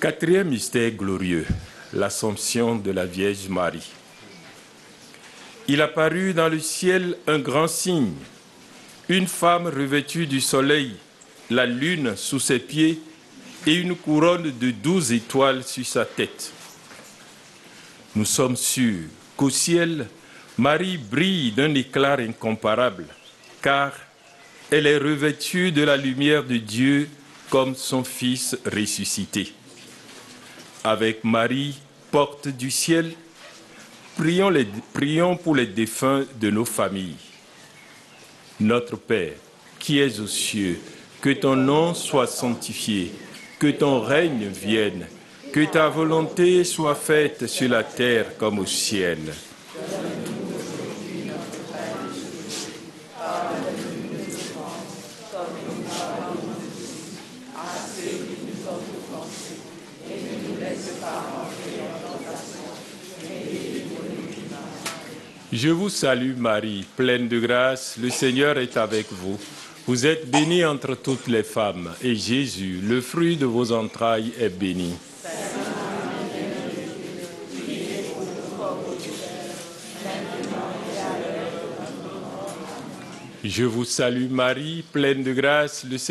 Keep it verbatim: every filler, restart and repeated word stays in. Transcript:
Quatrième mystère glorieux, l'Assomption de la Vierge Marie. Il apparut dans le ciel un grand signe, une femme revêtue du soleil, la lune sous ses pieds et une couronne de douze étoiles sur sa tête. Nous sommes sûrs qu'au ciel, Marie brille d'un éclat incomparable, car elle est revêtue de la lumière de Dieu comme son Fils ressuscité. Avec Marie, porte du ciel, prions, les, prions pour les défunts de nos familles. Notre Père, qui es aux cieux, que ton nom soit sanctifié, que ton règne vienne, que ta volonté soit faite sur la terre comme au ciel. Je vous salue Marie, pleine de grâce, le Seigneur est avec vous. Vous êtes bénie entre toutes les femmes, et Jésus, le fruit de vos entrailles, est béni. Je vous salue Marie, pleine de grâce, le Seigneur